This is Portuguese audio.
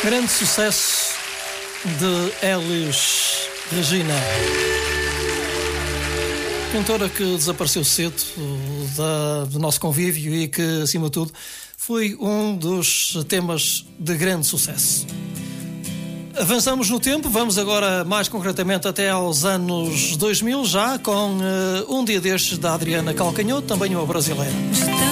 Grande sucesso de Elis Regina, cantora que desapareceu cedo do nosso convívio e que, acima de tudo, foi um dos temas de grande sucesso. Avançamos no tempo, vamos agora mais concretamente até aos anos 2000, já com Um Dia Destes, da Adriana Calcanhoto, também uma brasileira.